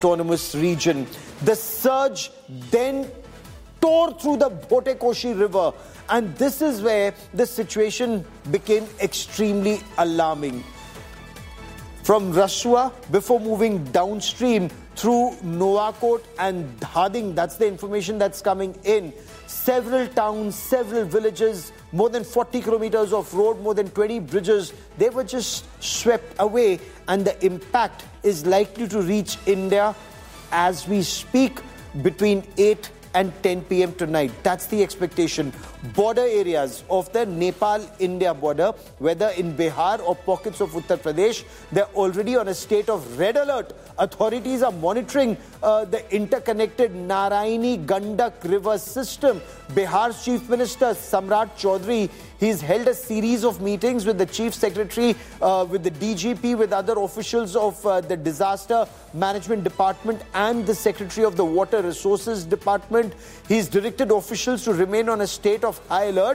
autonomous region. The surge then tore through the Bhotekoshi River, and this is where the situation became extremely alarming. From Rasua, before moving downstream through Nuwakot and Dhading, that's the information that's coming in. Several towns, several villages, more than 40 kilometers of road, more than 20 bridges, they were just swept away, and the impact is likely to reach India as we speak between 8 and 10 p.m. tonight. That's the expectation. Border areas of the Nepal-India border, whether in Bihar or pockets of Uttar Pradesh, they're already on a state of red alert. Authorities are monitoring the interconnected Narayani Gandak river system. Bihar's Chief Minister Samrat Chaudhary, he's held a series of meetings with the Chief Secretary, with the DGP, with other officials of the Disaster Management Department and the Secretary of the Water Resources Department. He's directed officials to remain on a state of high alert,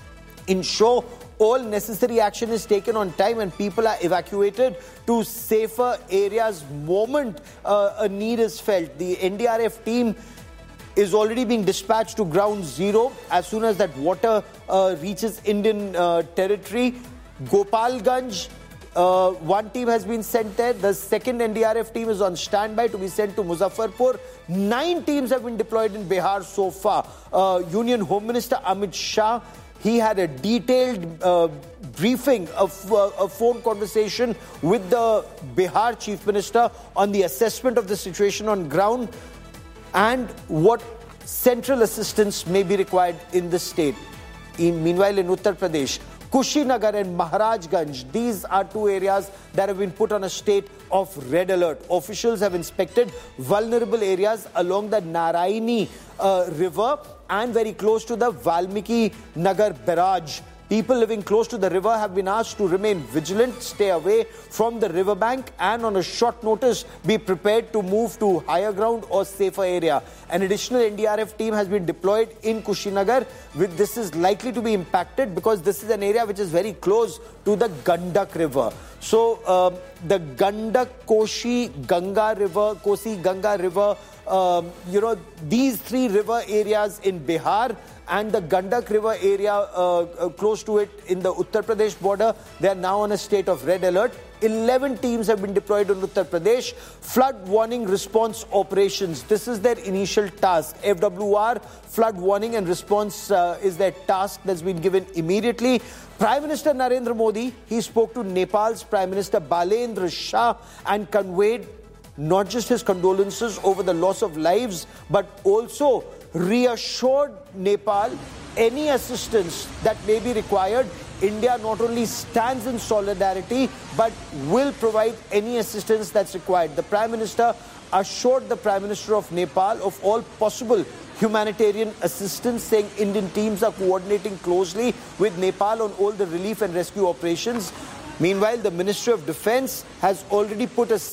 ensure all necessary action is taken on time and people are evacuated to safer areas moment a need is felt. The NDRF team is already being dispatched to ground zero as soon as that water reaches Indian territory. Gopalganj, one team has been sent there. The second NDRF team is on standby to be sent to Muzaffarpur. 9 teams have been deployed in Bihar so far. Union Home Minister Amit Shah, he had a detailed briefing, a phone conversation with the Bihar Chief Minister on the assessment of the situation on ground and what central assistance may be required in the state. Meanwhile, in Uttar Pradesh, Kushinagar and Maharajganj, these are 2 areas that have been put on a state of red alert. Officials have inspected vulnerable areas along the Narayani river and very close to the Valmiki Nagar barrage. People living close to the river have been asked to remain vigilant, stay away from the riverbank, and on a short notice be prepared to move to higher ground or safer area. An additional NDRF team has been deployed in Kushinagar. This is likely to be impacted because this is an area which is very close to the Gandak River. So the Gandak, Kosi, Ganga River, these 3 river areas in Bihar and the Gandak River area close to it in the Uttar Pradesh border, they are now on a state of red alert. 11 teams have been deployed in Uttar Pradesh. Flood warning response operations. This is their initial task. FWR, flood warning and response is their task that's been given immediately. Prime Minister Narendra Modi, he spoke to Nepal's Prime Minister Balendra Shah and conveyed not just his condolences over the loss of lives, but also reassured Nepal any assistance that may be required. India not only stands in solidarity, but will provide any assistance that's required. The Prime Minister assured the Prime Minister of Nepal of all possible humanitarian assistance, saying Indian teams are coordinating closely with Nepal on all the relief and rescue operations. Meanwhile, the Ministry of Defence has already put a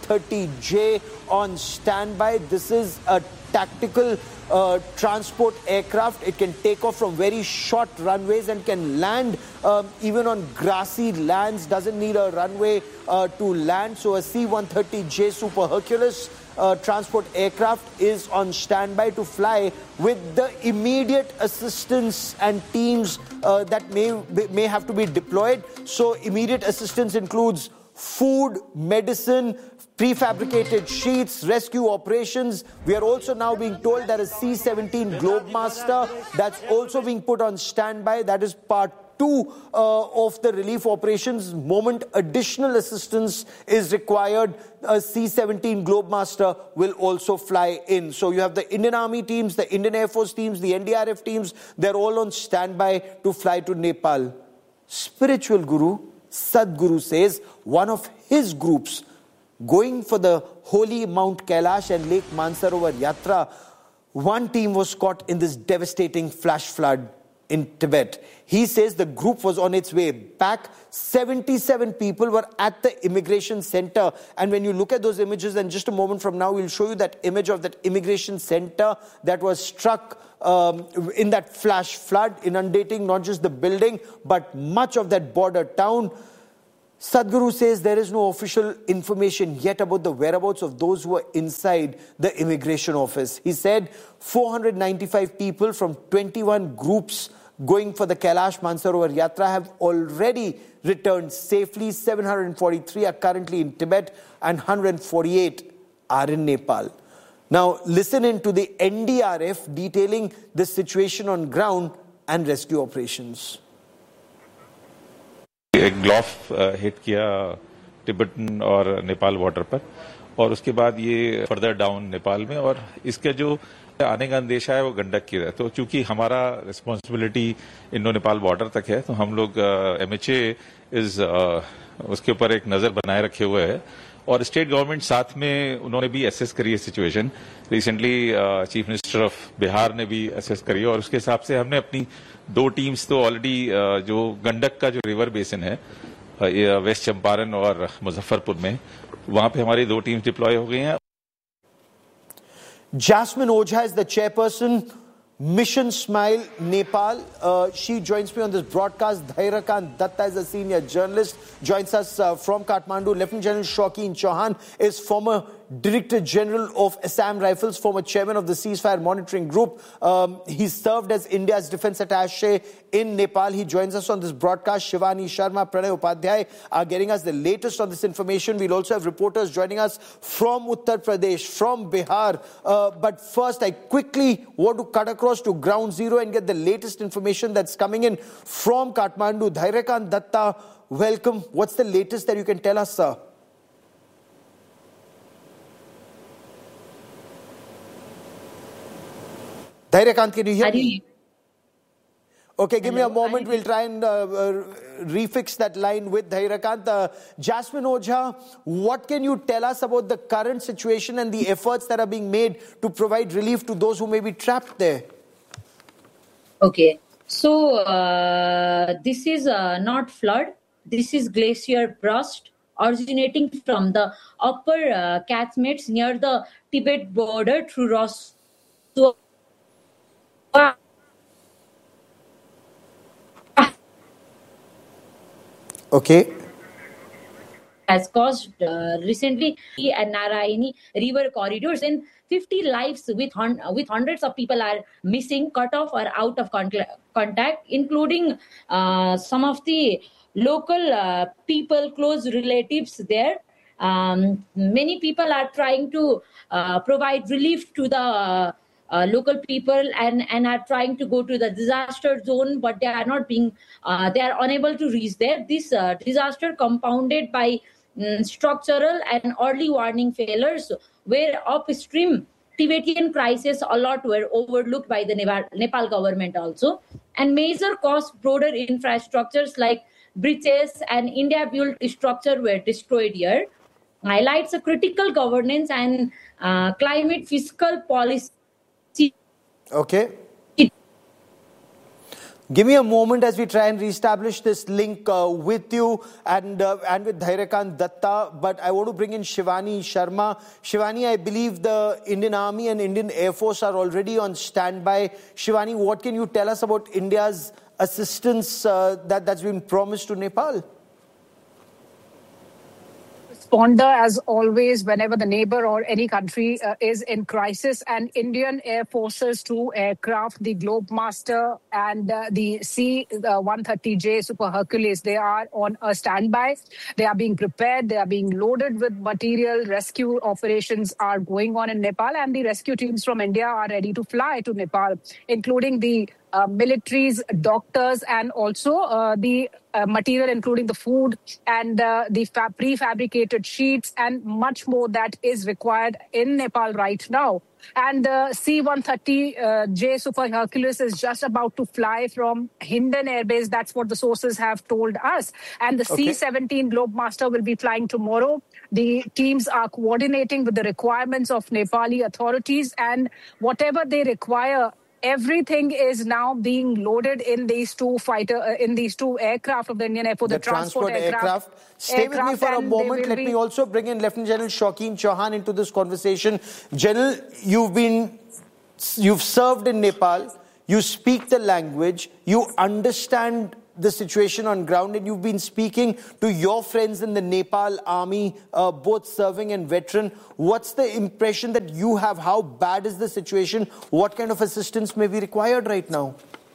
C-130J on standby. This is a tactical transport aircraft. It can take off from very short runways and can land even on grassy lands. Doesn't need a runway to land. So a C-130J Super Hercules transport aircraft is on standby to fly with the immediate assistance and teams that may have to be deployed. So immediate assistance includes food, medicine, prefabricated sheets, rescue operations. We are also now being told that a C-17 Globemaster that's also being put on standby. That is part 2 of the relief operations. Moment additional assistance is required, a C-17 Globemaster will also fly in. So you have the Indian Army teams, the Indian Air Force teams, the NDRF teams. They're all on standby to fly to Nepal. Spiritual guru Sadhguru says one of his groups going for the holy Mount Kailash and Lake Mansarovar Yatra, one team was caught in this devastating flash flood in Tibet. He says the group was on its way back. 77 people were at the immigration center. And when you look at those images, and just a moment from now, we'll show you that image of that immigration center that was struck in that flash flood, inundating not just the building, but much of that border town. Sadhguru says there is no official information yet about the whereabouts of those who are inside the immigration office. He said 495 people from 21 groups going for the Kailash Mansarovar Yatra have already returned safely. 743 are currently in Tibet and 148 are in Nepal. Now listen in to the NDRF detailing the situation on ground and rescue operations. एक ग्लोफ hit किया Tibetan और Nepal border पर और उसके बाद ये further down Nepal में और इसके जो आने का अंदेशा है वो गंडक की है। तो चूंकि हमारा रिस्पांसिबिलिटी इंडो नेपाल बॉर्डर तक है तो हम लोग एमएचए उसके ऊपर एक नजर बनाए रखे हुए है और स्टेट गवर्नमेंट साथ में उन्होंने भी एसेस करी है situation. Recently chief minister of Bihar ने भी एसेस करी और उसके हिसाब से हमने अपनी 2 टीम्स तो ऑलरेडी जो गंडक का जो रिवर बेसिन है वेस्ट चंपारण और मुजफ्फरपुर में वहां पे हमारी 2 टीम्स डिप्लॉय हो गई हैं। Jasmine Ojha is the chairperson, Mission Smile, Nepal. She joins me on this broadcast. Dhairakant Datta is a senior journalist, joins us from Kathmandu. Lieutenant General Shaukin Chauhan is former Director General of Assam Rifles, former chairman of the Ceasefire Monitoring Group. He served as India's defense attaché in Nepal. He joins us on this broadcast. Shivani Sharma, Pranay Upadhyay are getting us the latest on this information. We'll also have reporters joining us from Uttar Pradesh, from Bihar. But first, I quickly want to cut across to ground zero and get the latest information that's coming in from Kathmandu. Dhairakant Datta, welcome. What's the latest that you can tell us, sir? Dhairakant, can you hear me? Okay, give me a moment. We'll try and refix that line with Dhairakant. Jasmine Ojha, what can you tell us about the current situation and the efforts that are being made to provide relief to those who may be trapped there? Okay, so this is not flood. This is glacier burst originating from the upper Catchments near the Tibet border through Ross. Okay. Has caused recently and Narayani river corridors and 50 lives with hundreds of people are missing, cut off or out of contact, including some of the local people, close relatives there. Many people are trying to provide relief to the local people and are trying to go to the disaster zone, but they are not being, they are unable to reach there. This disaster compounded by structural and early warning failures, where upstream Tibetan crisis a lot were overlooked by the Nepal government also, and major cost broader infrastructures like bridges and India-built structure were destroyed here. Highlights a critical governance and climate fiscal policy. Okay. Give me a moment as we try and reestablish this link with you and with Dhairakant Datta. But I want to bring in Shivani Sharma. Shivani, I believe the Indian Army and Indian Air Force are already on standby. Shivani, what can you tell us about India's assistance that's been promised to Nepal? Responder as always whenever the neighbor or any country is in crisis, and Indian Air Force's 2 aircraft, the Globemaster and the C-130J Super Hercules, they are on a standby. They are being prepared. They are being loaded with material. Rescue operations are going on in Nepal, and the rescue teams from India are ready to fly to Nepal, including the militaries, doctors, and also the material, including the food and the prefabricated sheets and much more that is required in Nepal right now. And the C-130J Super Hercules is just about to fly from Hindon Air Base. That's what the sources have told us. And the C-17 Globemaster will be flying tomorrow. The teams are coordinating with the requirements of Nepali authorities, and whatever they require, everything is now being loaded in these 2 aircraft of the Indian Air Force, the transport aircraft. Stay with me for a moment. Let me also bring in Lieutenant General Shaukin Chauhan into this conversation. General, you've served in Nepal. You speak the language. You understand the situation on ground, and you've been speaking to your friends in the Nepal army, both serving and veteran. What's the impression that you have? How bad is the situation? What kind of assistance may be required right now?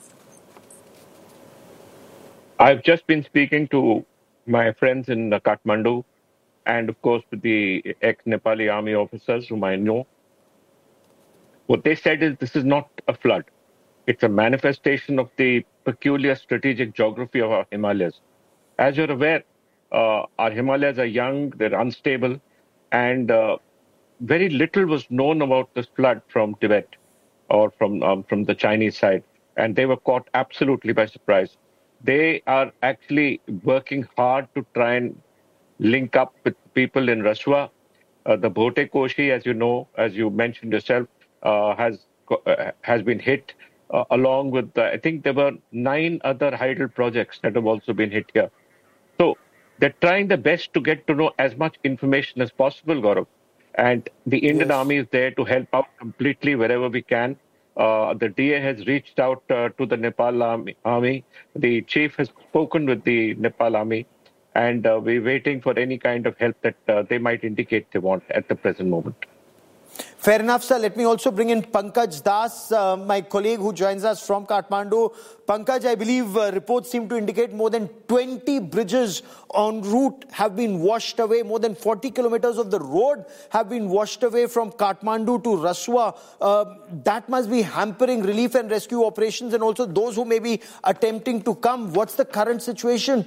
I've just been speaking to my friends in Kathmandu and, of course, with the ex-Nepali army officers whom I know. What they said is this is not a flood. It's a manifestation of the peculiar strategic geography of our Himalayas. As you're aware, our Himalayas are young, they're unstable, and very little was known about this flood from Tibet or from the Chinese side, and they were caught absolutely by surprise. They are actually working hard to try and link up with people in Raswa. The Bhote Koshi, as you know, as you mentioned yourself, has been hit. Along with, I think there were 9 other hydel projects that have also been hit here. So they're trying their best to get to know as much information as possible, Gaurav. And the Indian Army is there to help out completely wherever we can. The DA has reached out to the Nepal army. The chief has spoken with the Nepal army. And we're waiting for any kind of help that they might indicate they want at the present moment. Fair enough, sir. Let me also bring in Pankaj Das, my colleague who joins us from Kathmandu. Pankaj, I believe reports seem to indicate more than 20 bridges en route have been washed away. More than 40 kilometers of the road have been washed away from Kathmandu to Raswa. That must be hampering relief and rescue operations and also those who may be attempting to come. What's the current situation?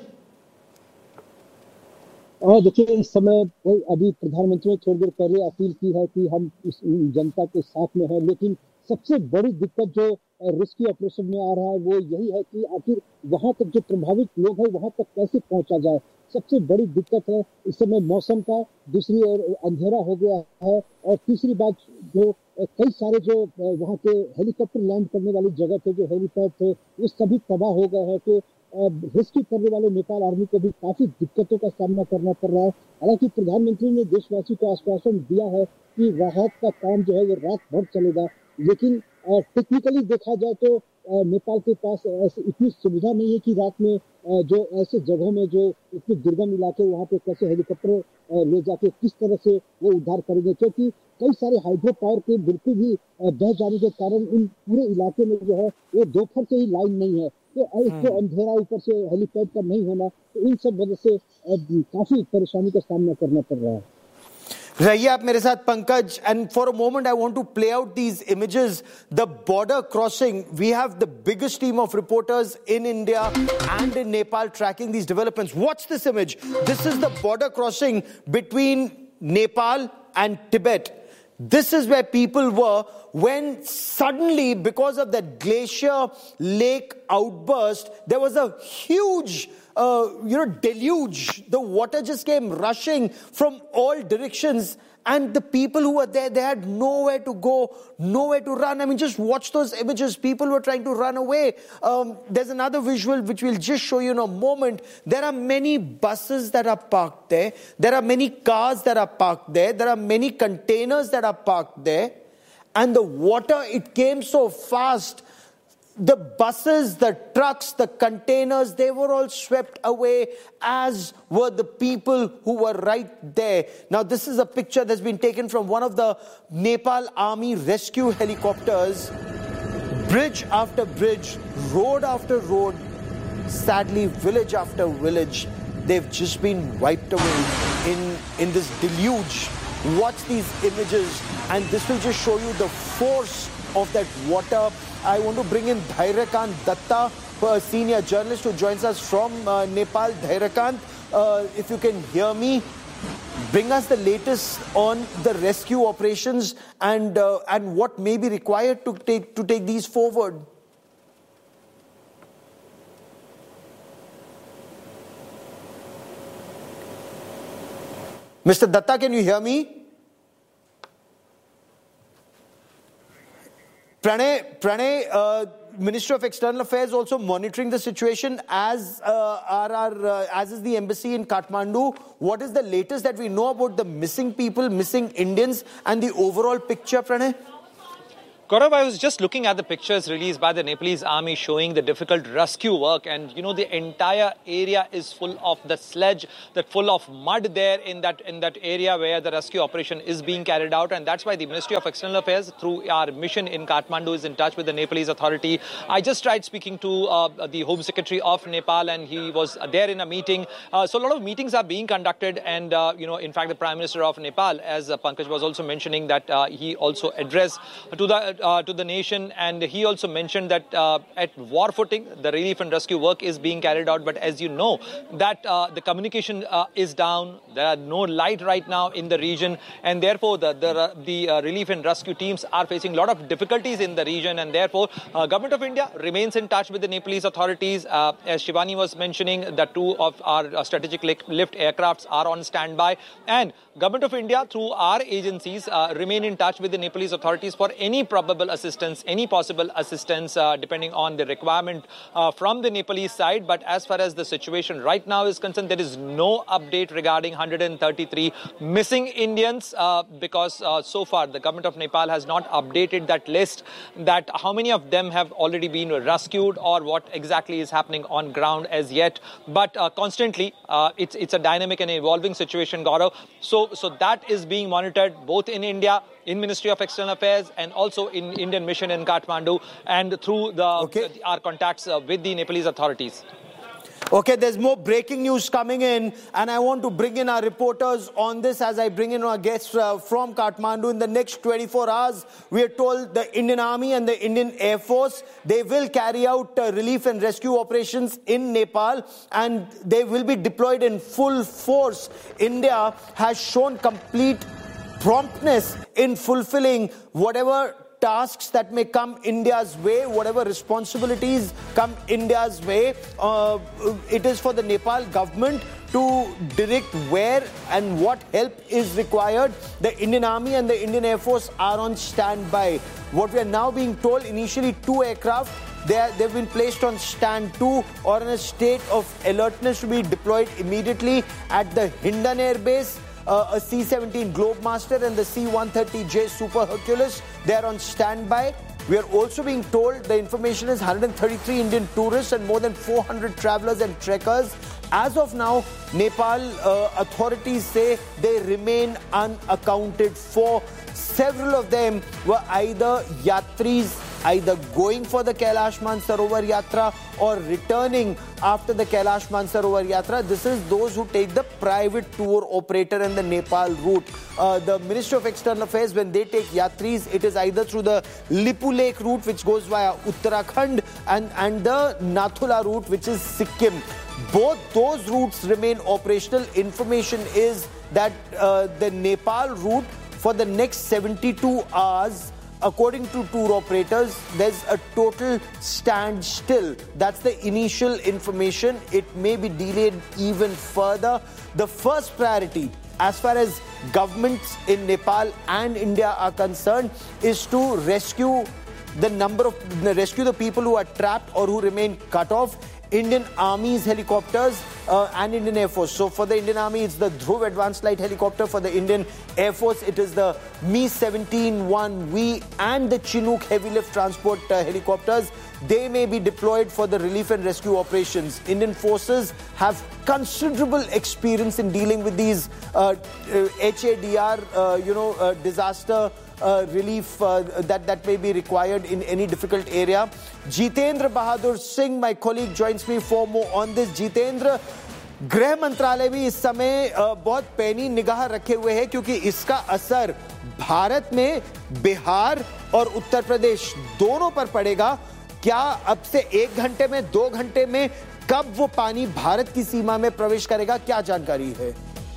देखिए इस समय अभी प्रधानमंत्री ने थोड़ी देर पहले appeal की है कि हम इस जनता के साथ में हैं, लेकिन सबसे बड़ी दिक्कत जो रेस्क्यू ऑपरेशन में आ रहा है वो यही है कि आखिर वहां तक जो प्रभावित लोग हैं वहां तक कैसे पहुंचा जाए। सबसे बड़ी दिक्कत है इस समय मौसम का, दूसरी ओर अंधेरा हो गया है, और तीसरी बात जो कई सारे जो वहां के हेलीकॉप्टर लैंड करने वाली जगह थे, जो हेलीपैड थे, वो सभी तबाह हो गए हैं। तो रेस्क्यू करने वाले नेपाल आर्मी को भी काफी दिक्कतों का सामना करना पड़ रहा है। हालांकि प्रधानमंत्री ने देशवासियों को आश्वासन दिया है कि राहत का काम जो है वो रात भर चलेगा, लेकिन टेक्निकली देखा जाए तो नेपाल के पास ऐसी इतनी सुविधा नहीं है कि रात में जो ऐसे जगहों में जो इतने दुर्गम इलाके वहाँ पे कैसे हेलीकॉप्टर ले जाके किस तरह से वो उद्धार करेंगे, क्योंकि कई सारे हाइड्रो पावर के बिल्कुल भी बह जाने के कारण इन पूरे इलाके में जो है वो दोपहर से ही लाइन नहीं है। तो इसको अंधेरा ऊपर से हेलीपैड का नहीं होना, तो इन सब वजह से काफी परेशानी का सामना करना पड़ रहा है। रहिए आप मेरे साथ Pankaj, and for a moment I want to play out these images. The border crossing, we have the biggest team of reporters in India and in Nepal tracking these developments. Watch this image. This is the border crossing between Nepal and Tibet. This is where people were when suddenly, because of that glacier lake outburst, there was a huge deluge. The water just came rushing from all directions, and the people who were there, they had nowhere to go, nowhere to run. I mean, just watch those images. People were trying to run away. There's another visual which we'll just show you in a moment. There are many buses that are parked there. There are many cars that are parked there. There are many containers that are parked there. And the water, it came so fast. The buses, the trucks, the containers, they were all swept away, as were the people who were right there. Now, this is a picture that's been taken from one of the Nepal Army rescue helicopters. Bridge after bridge, road after road, sadly, village after village, they've just been wiped away in this deluge. Watch these images, and this will just show you the force of that water. I want to bring in Dhairyakant Datta, a senior journalist who joins us from Nepal. Dhairyakant, if you can hear me, bring us the latest on the rescue operations and what may be required to take these forward. Mr. Datta, can you hear me? Pranay, Ministry of External Affairs also monitoring the situation, as is the embassy in Kathmandu. What is the latest that we know about the missing people, missing Indians, and the overall picture, Pranay? Gaurav, I was just looking at the pictures released by the Nepalese army showing the difficult rescue work, and the entire area is full of the sledge, that full of mud there in that area where the rescue operation is being carried out, and that's why the Ministry of External Affairs, through our mission in Kathmandu, is in touch with the Nepalese authority. I just tried speaking to the Home Secretary of Nepal, and he was there in a meeting. So a lot of meetings are being conducted, and in fact, the Prime Minister of Nepal, as Pankaj was also mentioning, that he also addressed to the nation, and he also mentioned that at war footing the relief and rescue work is being carried out, but as you know that the communication is down, there are no light right now in the region, and therefore the relief and rescue teams are facing a lot of difficulties in the region, and therefore Government of India remains in touch with the Nepalese authorities. As Shivani was mentioning, the 2 of our strategic lift aircrafts are on standby, and Government of India through our agencies remain in touch with the Nepalese authorities for any probable assistance, any possible assistance depending on the requirement from the Nepalese side. But as far as the situation right now is concerned, there is no update regarding 133 missing Indians because so far the Government of Nepal has not updated that list, that how many of them have already been rescued or what exactly is happening on ground as yet. But constantly it's a dynamic and evolving situation, Gaurav. So that is being monitored both in India, in Ministry of External Affairs, and also in Indian mission in Kathmandu, and through our contacts with the Nepalese authorities. Okay, there's more breaking news coming in, and I want to bring in our reporters on this as I bring in our guests from Kathmandu. In the next 24 hours, we are told the Indian Army and the Indian Air Force, they will carry out relief and rescue operations in Nepal, and they will be deployed in full force. India has shown complete promptness in fulfilling whatever tasks that may come India's way, whatever responsibilities come India's way. It is for the Nepal government to direct where and what help is required. The Indian Army and the Indian Air Force are on standby. What we are now being told, initially 2 aircraft, they've been placed on stand 2 or in a state of alertness to be deployed immediately at the Hindan Air Base. A C-17 Globemaster and the C-130J Super Hercules, they are on standby. We are also being told the information is 133 Indian tourists and more than 400 travelers and trekkers. As of now, Nepal authorities say they remain unaccounted for. Several of them were either yatris, either going for the Kailash Mansarovar Yatra or returning after the Kailash Mansarovar Yatra. This is those who take the private tour operator and the Nepal route. The Ministry of External Affairs, when they take yatris, it is either through the Lipu Lake route, which goes via Uttarakhand, and the Nathula route, which is Sikkim. Both those routes remain operational. Information is that the Nepal route for the next 72 hours, according to tour operators, there's a total standstill. That's the initial information. It may be delayed even further. The first priority, as far as governments in Nepal and India are concerned, is to rescue the people who are trapped or who remain cut off. Indian Army's helicopters and Indian Air Force. So for the Indian Army, it's the Dhruv Advanced Light Helicopter. For the Indian Air Force, it is the Mi-17-1V and the Chinook Heavy Lift Transport helicopters. They may be deployed for the relief and rescue operations. Indian forces have considerable experience in dealing with these HADR, disaster relief that may be required in any difficult area. Jitendra Bahadur Singh, my colleague, joins me for more on this. Jitendra, गृह मंत्रालय भी इस समय बहुत पैनी निगाह रखे हुए है क्योंकि इसका असर भारत में बिहार और उत्तर प्रदेश दोनों पर पड़ेगा. क्या अब से 1 घंटे में, 2 घंटे में, कब वो पानी भारत की सीमा में प्रवेश करेगा, क्या जानकारी है?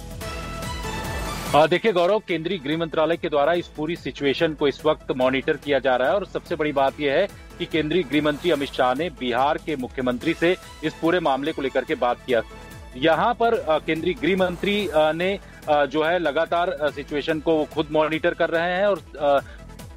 देखिए गौरव, केंद्रीय गृह मंत्रालय के द्वारा इस पूरी सिचुएशन को इस वक्त मॉनिटर किया जा रहा है और सबसे बड़ी बात यह है कि केंद्रीय गृह मंत्री अमित शाह ने बिहार के मुख्यमंत्री से इस पूरे मामले को लेकर के बात किया. यहाँ पर केंद्रीय गृह मंत्री ने जो है लगातार सिचुएशन को खुद मॉनिटर कर रहे हैं और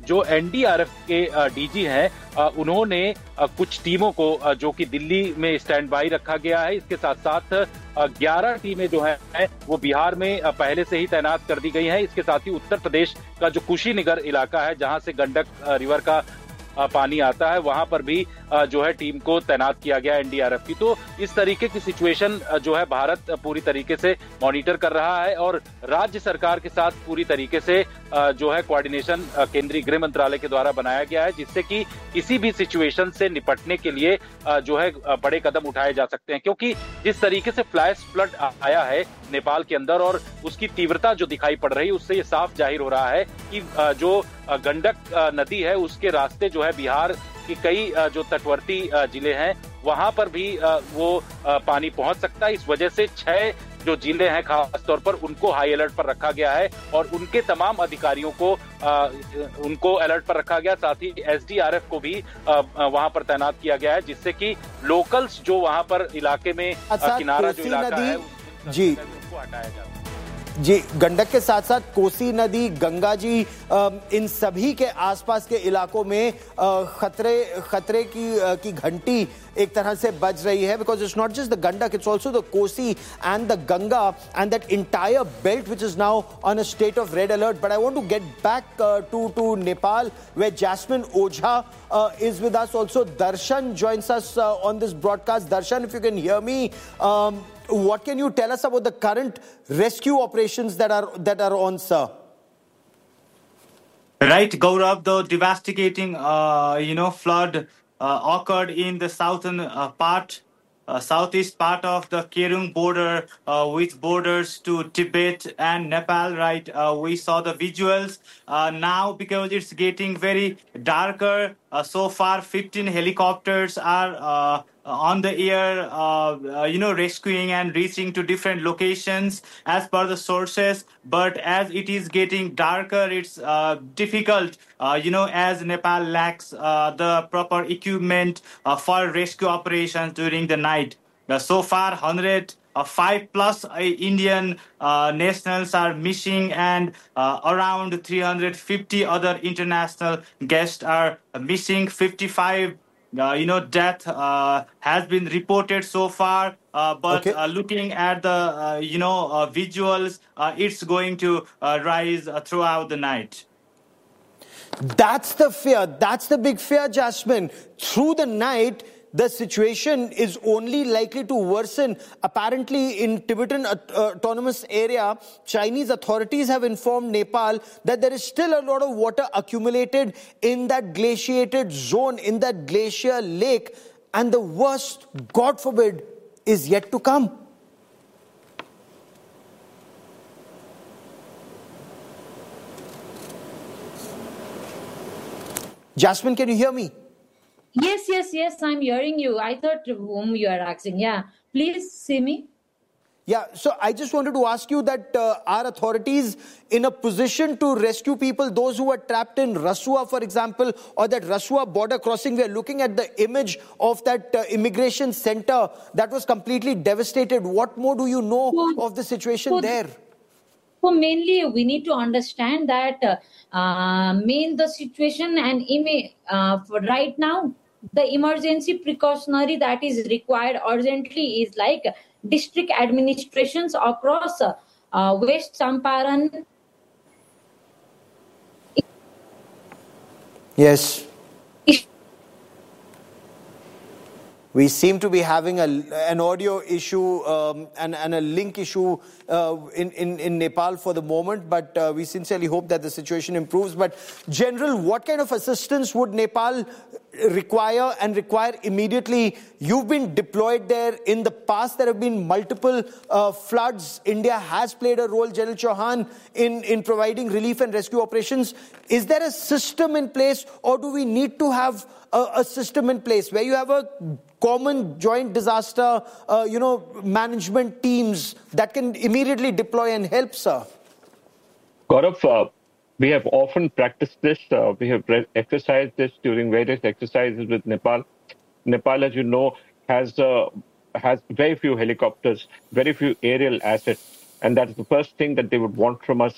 जो एनडीआरएफ के डीजी हैं, उन्होंने कुछ टीमों को जो कि दिल्ली में स्टैंड बाई रखा गया है, इसके साथ साथ 11 टीमें जो हैं वो बिहार में पहले से ही तैनात कर दी गई हैं। इसके साथ ही उत्तर प्रदेश का जो कुशीनगर इलाका है, जहां से गंडक रिवर का पानी आता है, वहां पर भी जो है टीम को तैनात किया गया एनडीआरएफ की। तो इस तरीके की सिचुएशन जो है भारत पूरी तरीके से मॉनिटर कर रहा है और राज्य सरकार के साथ पूरी तरीके से जो है कोऑर्डिनेशन केंद्रीय गृह मंत्रालय के द्वारा बनाया गया है, जिससे कि किसी भी सिचुएशन से निपटने के लिए जो है बड़े कदम उठाए जा सकते हैं। क्योंकि जिस तरीके से फ्लैश फ्लड आया है नेपाल के अंदर और उसकी तीव्रता जो दिखाई पड़ रही है, उससे ये साफ जाहिर हो रहा है कि जो गंडक नदी है उसके रास्ते जो है बिहार की कई जो तटवर्ती जिले हैं वहां पर भी वो पानी पहुंच सकता है। इस वजह से 6 जो जिले हैं खास तौर पर उनको हाई अलर्ट पर रखा गया है और उनके तमाम अधिकारियों को उनको अलर्ट पर रखा गया। साथ ही एसडीआरएफ को भी वहां पर तैनात किया गया है, जिससे कि लोकल्स जो वहां पर इलाके में किनारा जो इलाका है जी उनको हटाया जाए। जी, गंडक के साथ साथ कोसी नदी, गंगा जी, इन सभी के आसपास के इलाकों में खतरे की घंटी एक तरह से बज रही है, because it's not just the Gandak, it's also the Kosi and the Ganga and that entire belt which is now on a state of red alert. But I want to get back to Nepal where Jasmine Ojha is with us also. Darshan joins us on this broadcast. Darshan, if you can hear me, what can you tell us about the current rescue operations that are on, sir? Right, Gaurav, the devastating flood occurred in the southern southeast part of the Kerung border, which borders to Tibet and Nepal. Right, we saw the visuals now because it's getting very darker. So far 15 helicopters are on the air, rescuing and reaching to different locations as per the sources. But as it is getting darker, it's difficult, as Nepal lacks the proper equipment for rescue operations during the night. So far, 105 plus Indian nationals are missing, and around 350 other international guests are missing. 55 death has been reported so far, but Okay. looking at the visuals, it's going to rise throughout the night. That's the fear. That's the big fear, Jasmine. Through the night, the situation is only likely to worsen. Apparently, in Tibetan autonomous area, Chinese authorities have informed Nepal that there is still a lot of water accumulated in that glaciated zone, in that glacier lake, and the worst, God forbid, is yet to come. Jasmine, can you hear me? Yes, I'm hearing you. I thought whom you are asking. Yeah, please see me. Yeah, so I just wanted to ask you that are authorities in a position to rescue people, those who are trapped in Rasua, for example, or that Rasua border crossing? We are looking at the image of that immigration center that was completely devastated. What more do you know of the situation there? So mainly we need to understand that the situation and for right now, the emergency precautionary that is required urgently is like district administrations across West Champaran. Yes. We seem to be having an audio issue and a link issue in Nepal for the moment, but we sincerely hope that the situation improves. But General, what kind of assistance would Nepal require immediately? You've been deployed there. In the past, there have been multiple floods. India has played a role, General Chauhan, in providing relief and rescue operations. Is there a system in place, or do we need to have a system in place where you have a common joint disaster, management teams that can immediately deploy and help, sir? Gaurav, we have often practiced this. We have exercised this during various exercises with Nepal. Nepal, as you know, has very few helicopters, very few aerial assets, and that's the first thing that they would want from us.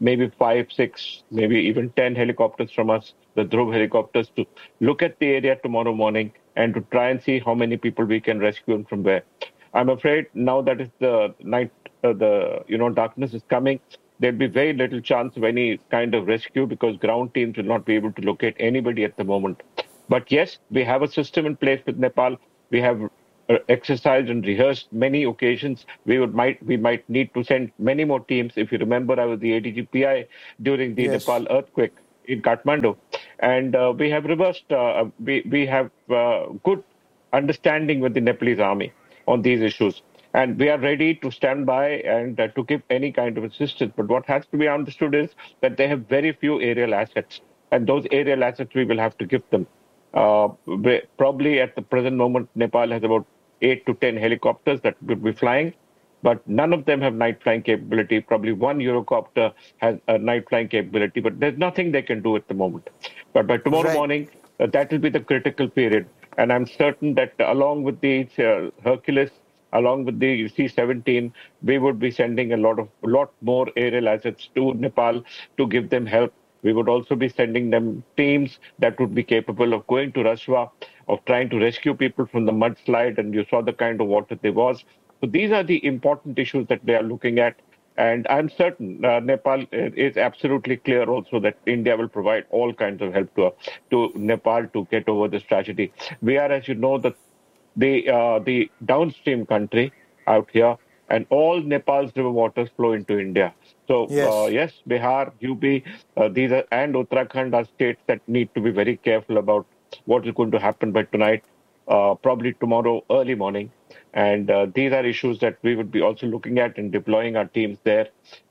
maybe 5, 6, maybe even 10 helicopters from us, the Dhruv helicopters, to look at the area tomorrow morning and to try and see how many people we can rescue and from where. I'm afraid now that is the night, darkness is coming, there'll be very little chance of any kind of rescue because ground teams will not be able to locate anybody at the moment. But yes, we have a system in place with Nepal. We have exercised and rehearsed many occasions. We might need to send many more teams. If you remember, I was the ADG-PI during the Nepal earthquake in Kathmandu, and we have reversed. We have good understanding with the Nepalese army on these issues, and we are ready to stand by and to give any kind of assistance. But what has to be understood is that they have very few aerial assets, and those aerial assets we will have to give them. Probably at the present moment, Nepal has about 8 to 10 helicopters that will be flying, but none of them have night flying capability. Probably one Eurocopter has a night flying capability, but there's nothing they can do at the moment. But by tomorrow morning, that will be the critical period. And I'm certain that along with the Hercules, along with the C-17, we would be sending a lot more aerial assets to Nepal to give them help. We would also be sending them teams that would be capable of going to Raswa, of trying to rescue people from the mudslide, and you saw the kind of water there was. So these are the important issues that they are looking at. And I'm certain Nepal is absolutely clear also that India will provide all kinds of help to Nepal to get over this tragedy. We are, as you know, the downstream country out here, and all Nepal's river waters flow into India. So, yes, Bihar, UP, these are, and Uttarakhand are states that need to be very careful about what is going to happen by tonight, probably tomorrow early morning. And these are issues that we would be also looking at and deploying our teams there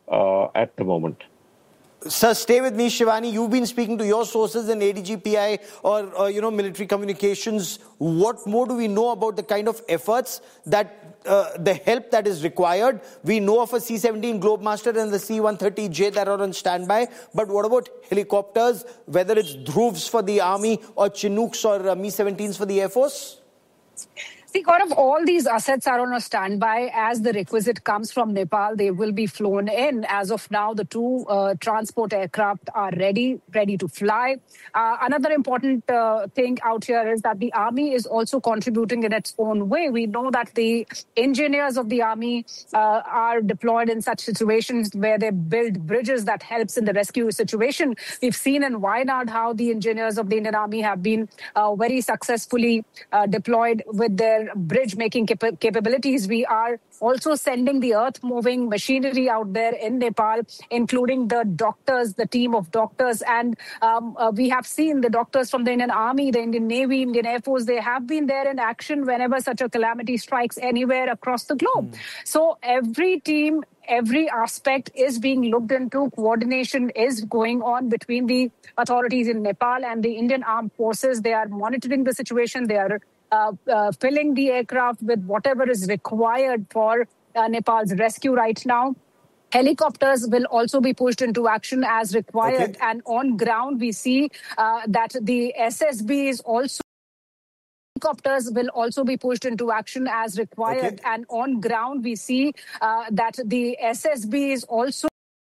at the moment. Sir, stay with me, Shivani. You've been speaking to your sources in ADG-PI or military communications. What more do we know about the kind of efforts that the help that is required? We know of a C-17 Globemaster and the C-130J that are on standby. But what about helicopters, whether it's Dhruvs for the Army or Chinooks or Mi-17s for the Air Force? See, Gaurav, all these assets are on a standby. As the requisite comes from Nepal, they will be flown in. As of now, the two transport aircraft are ready to fly. Another important thing out here is that the army is also contributing in its own way. We know that the engineers of the army are deployed in such situations where they build bridges that helps in the rescue situation. We've seen in Wayanad how the engineers of the Indian Army have been very successfully deployed with their bridge-making capabilities. We are also sending the earth-moving machinery out there in Nepal, including the doctors, the team of doctors. And we have seen the doctors from the Indian Army, the Indian Navy, Indian Air Force. They have been there in action whenever such a calamity strikes anywhere across the globe. So every team, every aspect is being looked into. Coordination is going on between the authorities in Nepal and the Indian Armed Forces. They are monitoring the situation. They are filling the aircraft with whatever is required for Nepal's rescue right now. Helicopters will also be pushed into action as required. And on ground, we see that the SSB is also... Helicopters will also be pushed into action as required. And on ground, we see that the SSB is also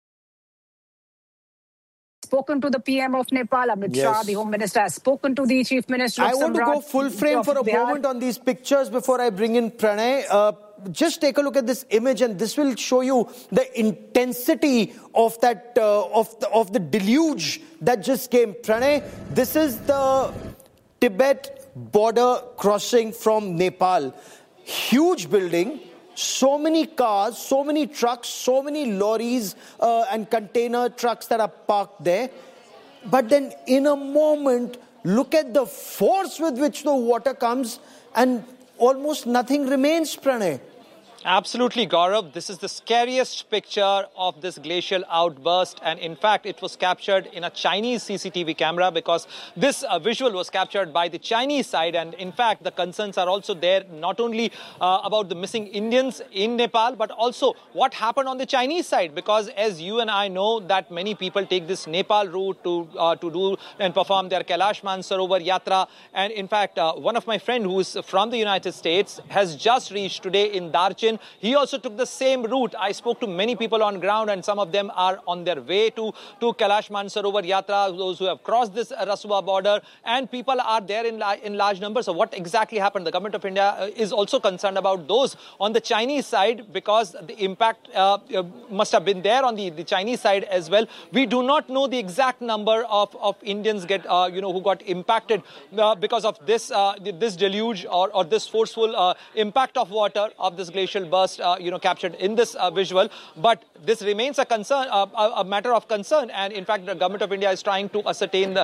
spoken to the PM of Nepal, Amit Shah, the Home Minister, has spoken to the Chief Minister of I want to go full frame for a moment on these pictures before I bring in Pranay. Just take a look at this image, and this will show you the intensity of that of the deluge that just came. Pranay, this is the Tibet border crossing from Nepal. Huge building. So many cars, so many trucks, so many lorries and container trucks that are parked there. But then in a moment, look at the force with which the water comes and almost nothing remains, Pranay. Absolutely, Gaurav. This is the scariest picture of this glacial outburst. And in fact, it was captured in a Chinese CCTV camera because this visual was captured by the Chinese side. And in fact, the concerns are also there, not only about the missing Indians in Nepal, but also what happened on the Chinese side. Because as you and I know that many people take this Nepal route to do and perform their Kailash Mansarovar Yatra. And in fact, one of my friends who is from the United States has just reached today in Darchin region. He also took the same route. I spoke to many people on ground, and some of them are on their way to Kailash Mansarovar Yatra, those who have crossed this Rasua border, and people are there in large numbers. So what exactly happened? The government of India is also concerned about those on the Chinese side, because the impact must have been there on the Chinese side as well. We do not know the exact number of Indians who got impacted because of this deluge or this forceful impact of water of this glacial burst captured in this visual. But this remains a concern, a matter of concern, and in fact the government of India is trying to ascertain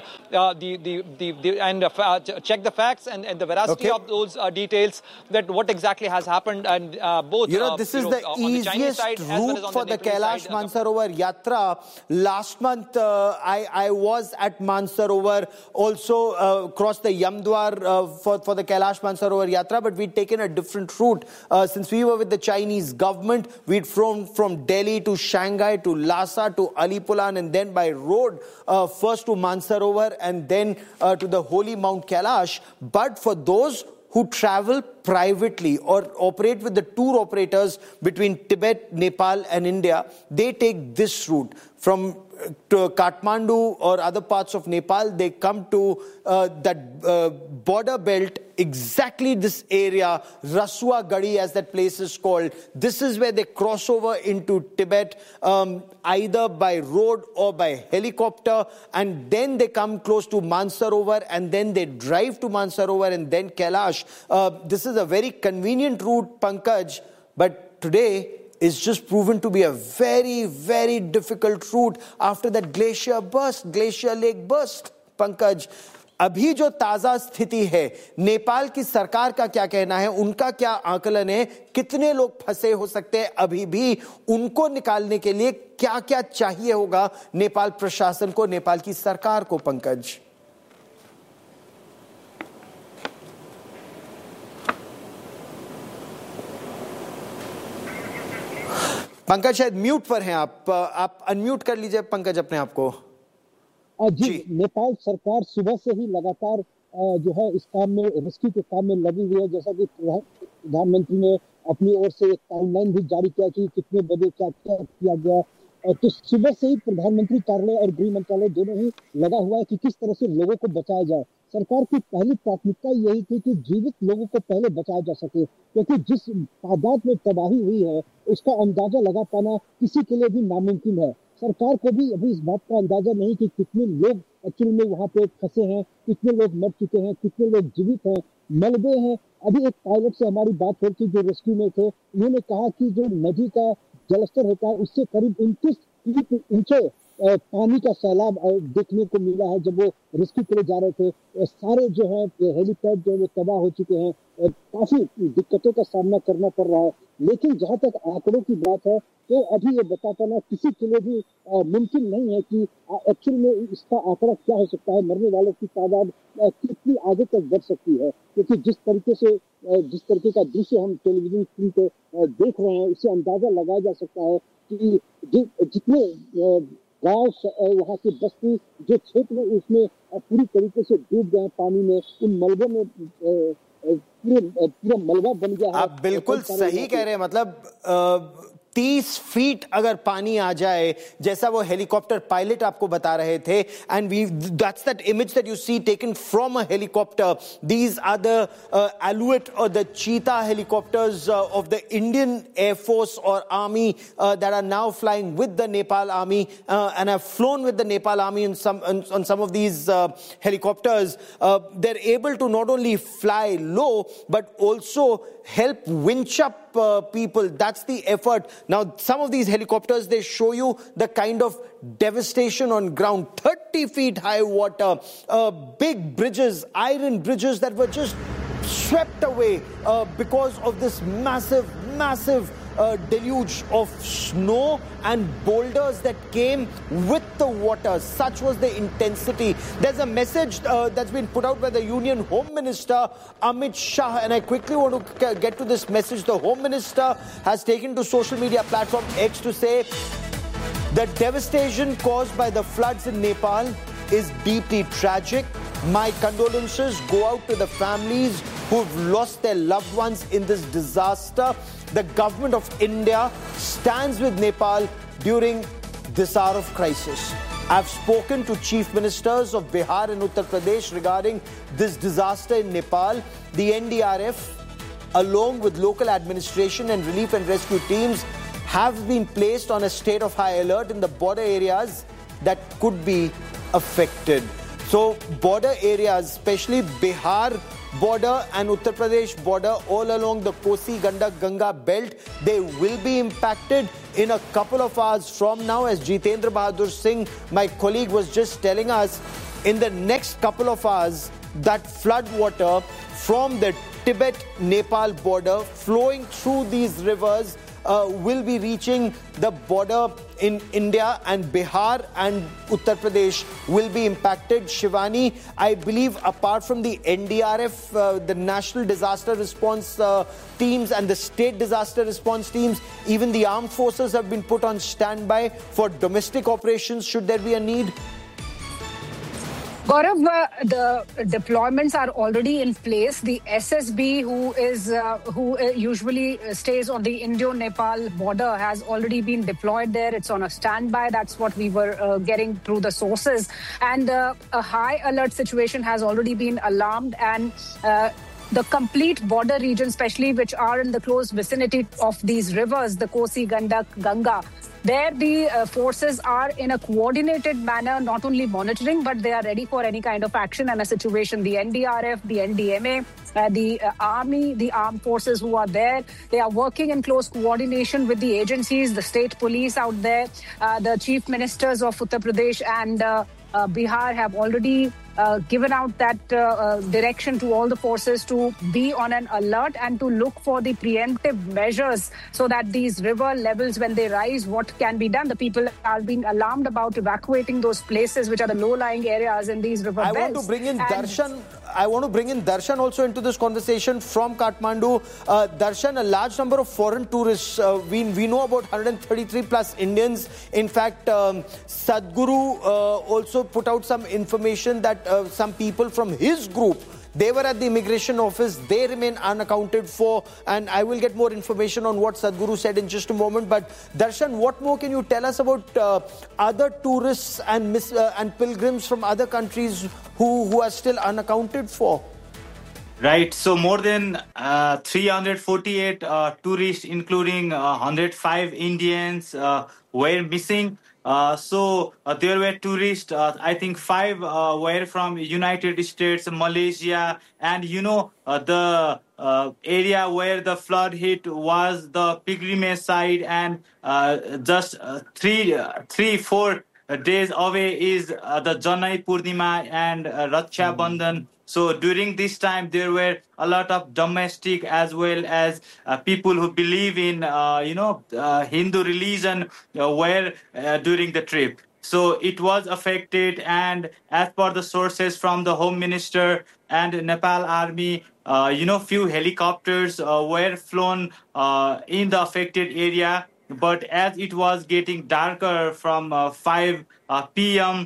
check the facts and the veracity of those details, that what exactly has happened, and both this is the easiest route for the Kailash Mansarovar Yatra. Last month I was at Mansarovar, also crossed the Yamdwar for the Kailash Mansarovar Yatra, but we'd taken a different route. Since we were with the Chinese government, we'd flown from Delhi to Shanghai to Lhasa to Alipulan, and then by road first to Mansarovar and then to the holy Mount Kailash. But for those who travel privately or operate with the tour operators between Tibet, Nepal and India, they take this route from to Kathmandu or other parts of Nepal. They come to that border belt, exactly this area, Rasua Gadi as that place is called. This is where they cross over into Tibet, either by road or by helicopter, and then they come close to Mansarovar, and then they drive to Mansarovar and then Kailash. This is a very convenient route, Pankaj, but today is just proven to be a very, very difficult route after that glacier lake burst. Pankaj, अभी जो ताजा स्थिति है, नेपाल की सरकार का क्या कहना है, उनका क्या आकलन है, कितने लोग फंसे हो सकते हैं अभी भी, उनको निकालने के लिए क्या क्या चाहिए होगा नेपाल प्रशासन को, नेपाल की सरकार को? पंकज, पंकज शायद म्यूट पर हैं आप अनम्यूट कर लीजिए पंकज अपने आप को। जी, नेपाल सरकार सुबह से ही लगातार जो है इस काम में, रेस्क्यू के काम में लगी हुई है। जैसा कि प्रधानमंत्री ने अपनी ओर से एक टाइमलाइन भी जारी किया कि कितने बजे क्या क्या किया गया, तो सुबह से ही प्रधानमंत्री कार्यालय और गृह मंत्रालय दोनों ही लगा हुआ है कि किस तरह से लोगों को बचाया जाए। सरकार की पहली प्राथमिकता यही थी कि जीवित लोगों को पहले बचाया जा सके, क्योंकि जिस तादाद में तबाही हुई है उसका अंदाजा लगा पाना किसी के लिए भी नामुमकिन है। सरकार को भी अभी इस बात का अंदाजा नहीं कि कितने लोग एक्चुअली में वहां पे फंसे हैं, कितने लोग मर चुके हैं, कितने लोग जीवित हैं, मलबे हैं। अभी एक पायलट से हमारी बात हुई थी जो रेस्क्यू में थे, उन्होंने कहा कि जो नदी का जलस्तर होता है उससे करीब 29 इंच पानी का सैलाब देखने को मिला है। जब वो रेस्क्यू के लिए जा रहे थे, सारे जो है हेलीपैड जो तबाह हो चुके हैं, काफी दिक्कतों का सामना करना पड़ रहा है। लेकिन जहां तक आंकड़ों की बात है तो अभी ये बता पाना किसी के लिए भी मुमकिन नहीं है कि एक्चुअल में इसका आंकड़ा क्या हो सकता है, मरने वालों की तादाद कितनी आगे तक बढ़ सकती है। क्योंकि जिस तरीके का दृश्य हम टेलीविजन स्क्रीन पे देख रहे हैं, इससे अंदाजा लगाया जा सकता है कि जितने गांव वहाँ की बस्ती जो क्षेत्र में उसमें पूरी तरीके से डूब गए पानी में, उन मलबों में पूरा मलबा बन गया है। आप बिल्कुल सही कह रहे हैं, मतलब 30 फीट अगर पानी आ जाए, जैसा वो हेलीकॉप्टर पायलट आपको बता रहे थे, and that's that image that you see taken from a helicopter. These are the Alouette or the Cheetah helicopters of the Indian Air Force or Army that are now flying with the Nepal Army and have flown with the Nepal Army on some of these helicopters. They're able to not only fly low but also help winch up people. That's the effort. Now, some of these helicopters, they show you the kind of devastation on ground. 30 feet high water, big bridges, iron bridges that were just swept away because of this massive deluge of snow and boulders that came with the water. Such was the intensity. There's a message that's been put out by the Union Home Minister Amit Shah, and I quickly want to get to this message. The Home Minister has taken to social media platform X to say the devastation caused by the floods in Nepal is deeply tragic. My condolences go out to the families who've lost their loved ones in this disaster. The government of India stands with Nepal during this hour of crisis. I've spoken to chief ministers of Bihar and Uttar Pradesh regarding this disaster in Nepal. The NDRF, along with local administration and relief and rescue teams, have been placed on a state of high alert in the border areas that could be affected. So border areas, especially Bihar border and Uttar Pradesh border, all along the Kosi Gandak Ganga belt, they will be impacted in a couple of hours from now. As Jitendra Bahadur Singh, my colleague, was just telling us, in the next couple of hours, that flood water from the Tibet-Nepal border flowing through these rivers will be reaching the border in India, and Bihar and Uttar Pradesh will be impacted. Shivani, I believe apart from the NDRF, the National Disaster Response teams and the State Disaster Response teams, even the armed forces have been put on standby for domestic operations should there be a need. Gaurav, the deployments are already in place. The SSB, who usually stays on the Indo-Nepal border, has already been deployed there. It's on a standby. That's what we were getting through the sources. And a high alert situation has already been alarmed, and the complete border region, especially which are in the close vicinity of these rivers, the Kosi, Gandak, Ganga, there the forces are in a coordinated manner, not only monitoring, but they are ready for any kind of action and a situation. The NDRF, the NDMA, the army, the armed forces who are there, they are working in close coordination with the agencies, the state police out there. The chief ministers of Uttar Pradesh and Bihar have already given out that direction to all the forces to be on an alert and to look for the preemptive measures so that these river levels, when they rise, what can be done. The people are being alarmed about evacuating those places which are the low-lying areas in these river belts. I want to bring in Darshan. I want to bring in Darshan also into this conversation from Kathmandu. Darshan, a large number of foreign tourists. We know about 133 plus Indians. In fact, Sadhguru also put out some information that some people from his group, they were at the immigration office. They remain unaccounted for. And I will get more information on what Sadhguru said in just a moment. But Darshan, what more can you tell us about other tourists and pilgrims from other countries who are still unaccounted for? Right. So more than 348 tourists, including 105 Indians, were missing. So there were tourists, I think 5 were from United States, Malaysia, and the area where the flood hit was the pilgrimage site, and just 3-4 days away is the Janai Purnima and Raksha Bandhan. So during this time, there were a lot of domestic as well as people who believe in, Hindu religion were during the trip. So it was affected, and as per the sources from the Home Minister and Nepal Army, few helicopters were flown in the affected area. But as it was getting darker from 5 p.m.,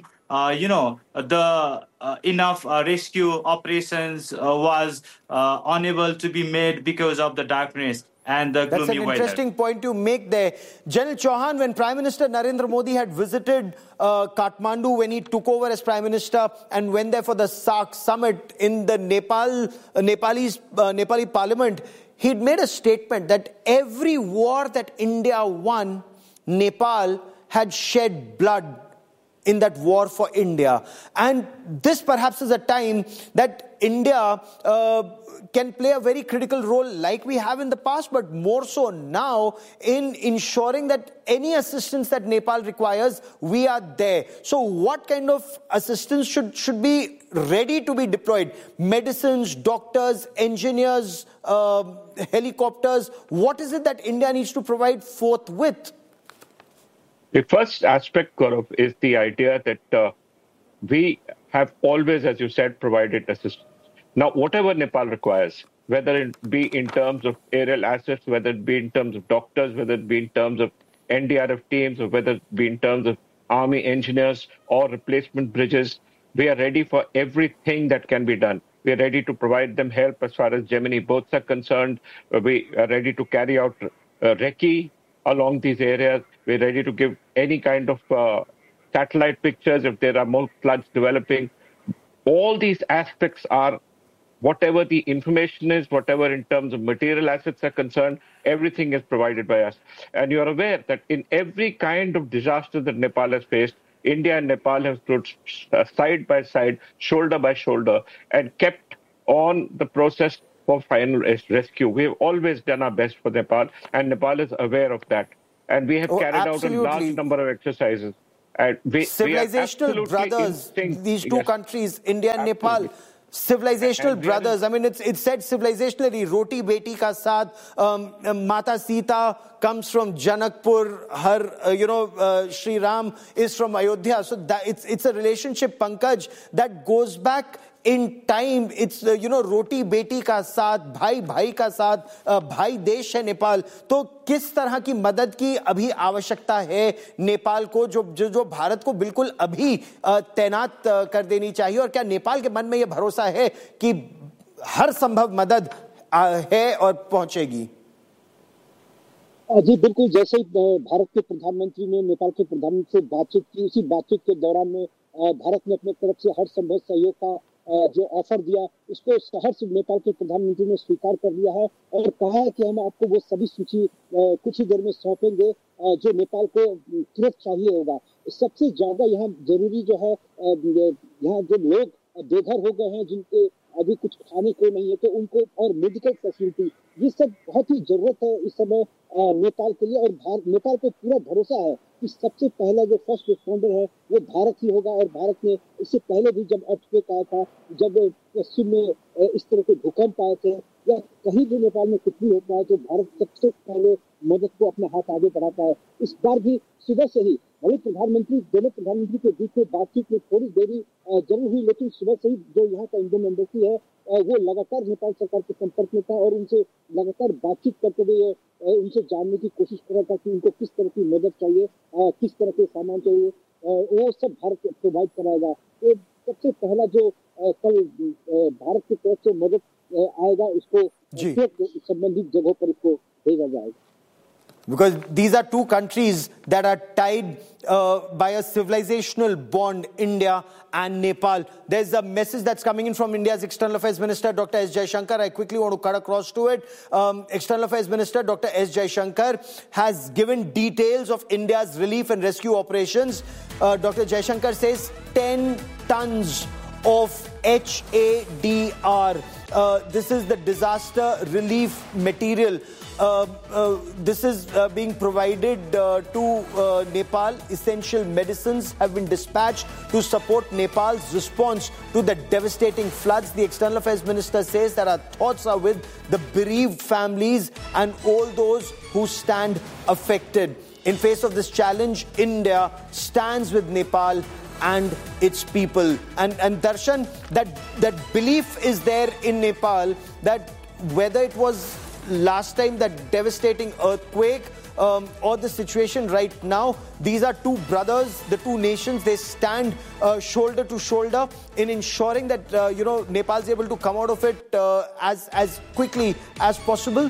the enough rescue operations was unable to be made because of the darkness and the gloomy weather. That's an interesting point you make there. General Chauhan, when Prime Minister Narendra Modi had visited Kathmandu when he took over as Prime Minister and went there for the SAARC summit in the Nepali Parliament, he'd made a statement that every war that India won, Nepal had shed blood in that war for India. And this perhaps is a time that India can play a very critical role like we have in the past, but more so now in ensuring that any assistance that Nepal requires, we are there. So what kind of assistance should be ready to be deployed? Medicines, doctors, engineers, helicopters. What is it that India needs to provide forthwith? The first aspect, Gaurav, is the idea that we have always, as you said, provided assistance. Now, whatever Nepal requires, whether it be in terms of aerial assets, whether it be in terms of doctors, whether it be in terms of NDRF teams, or whether it be in terms of army engineers or replacement bridges, we are ready for everything that can be done. We are ready to provide them help as far as Gemini boats are concerned. We are ready to carry out recce along these areas. We're ready to give any kind of satellite pictures if there are more floods developing. All these aspects are, whatever the information is, whatever in terms of material assets are concerned, everything is provided by us. And you are aware that in every kind of disaster that Nepal has faced, India and Nepal have stood side by side, shoulder by shoulder, and kept on the process for final rescue. We have always done our best for Nepal, and Nepal is aware of that. And we have carried out a large number of exercises. Civilizational brothers, these two countries, India and Nepal, civilizational brothers. I mean, it's said civilizationally, Roti Beti Ka Saath, Mata Sita comes from Janakpur, her, Sri Ram is from Ayodhya. So it's a relationship, Pankaj, that goes back in time. It's, Roti Beti Ka Saath, Bhai Bhai Ka Saath, Bhai Desh hai Nepal. तो किस तरह की मदद की अभी आवश्यकता है नेपाल को, जो भारत को बिल्कुल अभी तैनात कर देनी चाहिए, और क्या नेपाल के मन में यह भरोसा है कि हर संभव मदद है और पहुंचेगी? जी बिल्कुल, जैसे ही भारत के प्रधानमंत्री ने नेपाल के प्रधानमंत्री से बातचीत की, उसी बातचीत के दौरान में भारत ने अपने तरफ से हर संभव सहयोग का जो ऑफर दिया, उसको सहर्ष नेपाल के प्रधानमंत्री ने स्वीकार कर लिया है और कहा है कि हम आपको वो सभी सूची कुछ ही देर में सौंपेंगे जो नेपाल को तुरंत चाहिए होगा। सबसे ज्यादा यहाँ जरूरी जो है, यहाँ जो लोग बेघर हो गए हैं, जिनके अभी कुछ खाने को नहीं है, तो उनको, और मेडिकल फैसिलिटी, ये सब बहुत ही जरूरत है इस समय नेपाल के लिए। और नेपाल को पूरा भरोसा है कि सबसे पहला जो फर्स्ट रिस्पॉन्डर है वो भारत ही होगा। और भारत ने इससे पहले भी जब अर्थक्वेक आया था, जब पश्चिम में इस तरह के भूकंप आए थे, या कहीं भी नेपाल में कुछ भी होता है, तो भारत सबसे पहले मदद को अपना हाथ आगे बढ़ाता है। इस बार भी सुबह से ही भले दोनों प्रधानमंत्री के बीच में बातचीत में थोड़ी देरी जरूर हुई, लेकिन सुबह से ही जो यहाँ का इंडियन एम्बेसी है वो लगातार नेपाल सरकार के संपर्क में था और उनसे लगातार बातचीत करते हुए उनसे जानने की कोशिश कर रहा था कि उनको किस तरह की मदद चाहिए, किस तरह के सामान चाहिए, वो सब भारत प्रोवाइड कराएगा। तो सबसे पहला जो कल भारत की तरफ से मदद आएगा, उसको संबंधित जगहों पर इसको भेजा जाएगा। Because these are two countries that are tied by a civilizational bond, India and Nepal. There's a message that's coming in from India's External Affairs Minister, Dr. S. Jaishankar. I quickly want to cut across to it. External Affairs Minister, Dr. S. Jaishankar, has given details of India's relief and rescue operations. Dr. Jaishankar says 10 tons of HADR. This is the disaster relief material. This is being provided to Nepal. Essential medicines have been dispatched to support Nepal's response to the devastating floods. The External Affairs Minister says that our thoughts are with the bereaved families and all those who stand affected. In face of this challenge, India stands with Nepal and its people. And Darshan, that belief is there in Nepal that whether it was last time that devastating earthquake or the situation right now, these are two brothers, the two nations, they stand shoulder to shoulder in ensuring that Nepal is able to come out of it as quickly as possible.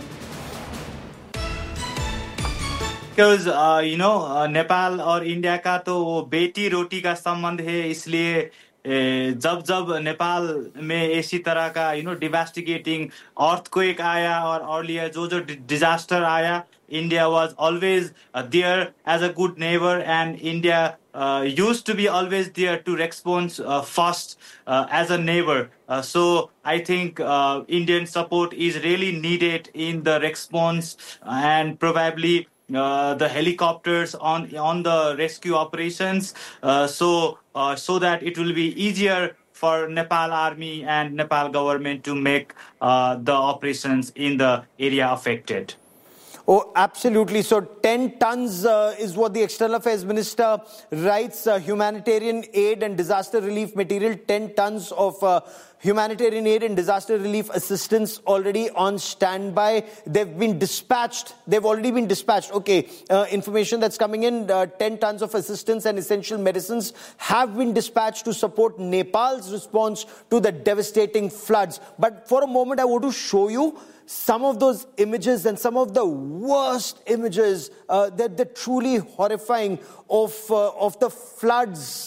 Because Nepal और India का तो वो बेटी रोटी का संबंध है, इसलिए जब नेपाल में ऐसी तरह का डिवास्टिगेटिंग अर्थक्वेक आया और अर्लियर जो डिजास्टर आया, India was always there as a good neighbor, and India used to be always there to respond first as a neighbor. So I think Indian support is really needed in the response, and probably the helicopters on the rescue operations, so that it will be easier for Nepal Army and Nepal government to make the operations in the area affected. Oh, absolutely. So 10 tons is what the External Affairs Minister writes. Humanitarian aid and disaster relief material, 10 tons of humanitarian aid and disaster relief assistance already on standby. They've already been dispatched. Okay, information that's coming in, 10 tons of assistance and essential medicines have been dispatched to support Nepal's response to the devastating floods. But for a moment, I want to show you some of those images and some of the worst images that they're truly horrifying of the floods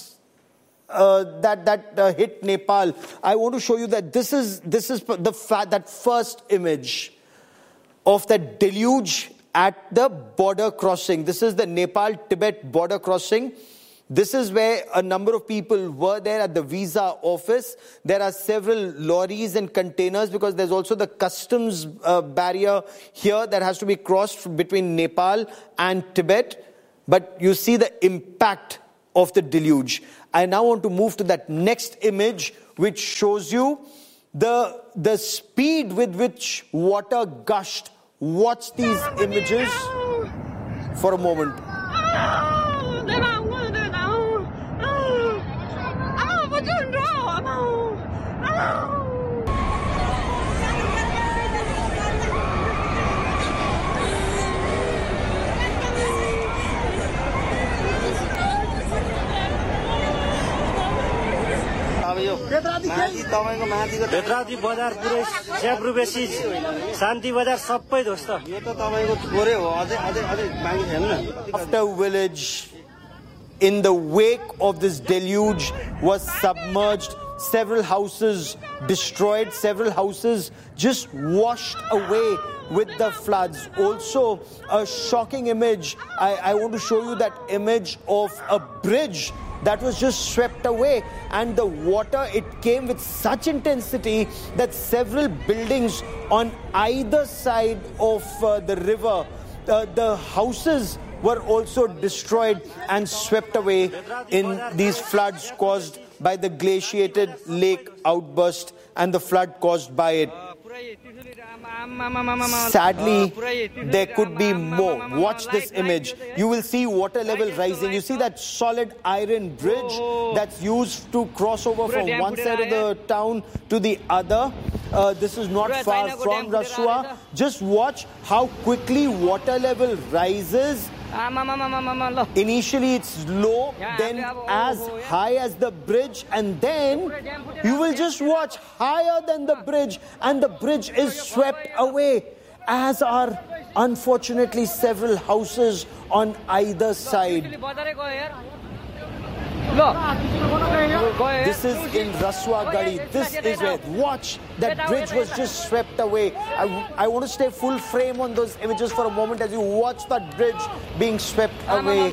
that hit Nepal. I want to show you that this is that first image of that deluge at the border crossing. This is the Nepal-Tibet border crossing. This is where a number of people were there at the visa office. There are several lorries and containers because there's also the customs barrier here that has to be crossed between Nepal and Tibet. But you see the impact of the deluge. I now want to move to that next image, which shows you the speed with which water gushed. Watch these images for a moment. भेत्रादी बजार पुरै स्याब्रु बेसी शान्ति बजार सबै ध्वस्त यो त तपाईको थोरै हो अझै बाँकी छैन न After village in the wake of this deluge was submerged, several houses destroyed, several houses just washed away with the floods. Also a shocking image, I want to show you that image of a bridge that was just swept away, and the water, it came with such intensity that several buildings on either side of the river, the houses were also destroyed and swept away in these floods caused by the glaciated lake outburst and the flood caused by it. Sadly, there could be more. Watch this image. You will see water level rising. You see that solid iron bridge that's used to cross over from one side of the town to the other. This is not far from Rasua. Just watch how quickly water level rises. Initially it's low, then as high as the bridge, and then you will just watch higher than the bridge, and the bridge is swept away, as are unfortunately several houses on either side. This is in Rasua Gadi. This is where, watch, that bridge was just swept away. I want to stay full frame on those images for a moment as you watch that bridge being swept away.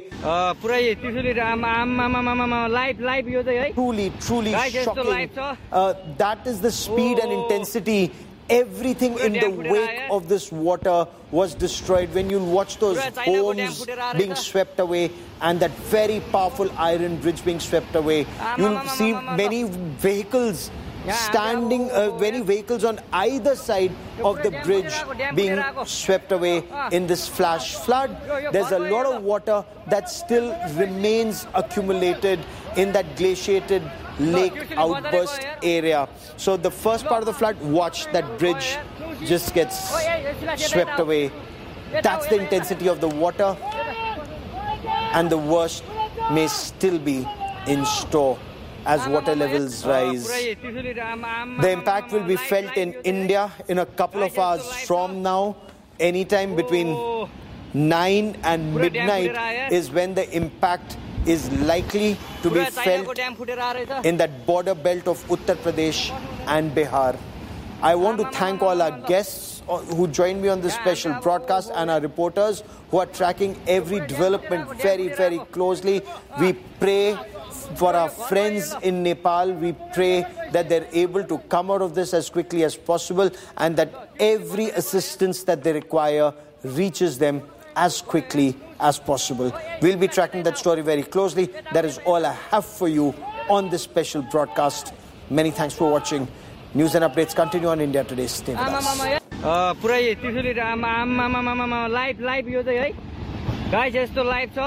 Truly shocking. That is the speed and intensity. Everything in the wake of this water was destroyed. When you watch those homes being swept away and that very powerful iron bridge being swept away, you'll see many vehicles standing, many vehicles on either side of the bridge being swept away in this flash flood. There's a lot of water that still remains accumulated in that glaciated lake outburst area. So the first part of the flood, watch that bridge just gets swept away. That's the intensity of the water, and the worst may still be in store as water levels rise. The impact will be felt in India in a couple of hours from now. Anytime between 9 and midnight is when the impact is likely to be felt in that border belt of Uttar Pradesh and Bihar. I want to thank all our guests who joined me on this special broadcast and our reporters who are tracking every development very, very closely. We pray for our friends in Nepal. We pray that they're able to come out of this as quickly as possible and that every assistance that they require reaches them as quickly as possible. We'll be tracking that story very closely. That is all I have for you on this special broadcast. Many thanks for watching. News and updates continue on India Today. Stay with us. पुरै Trishuli live यो चाहिँ है guys यस्तो live छ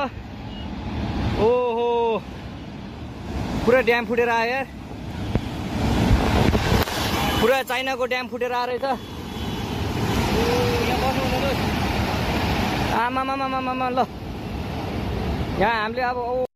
ओहो पुरा dam फुटेर आयो यार पुरा चाइनाको ड्याम फुटेर आएर छ आमामामामामा ल यहाँ हामीले अब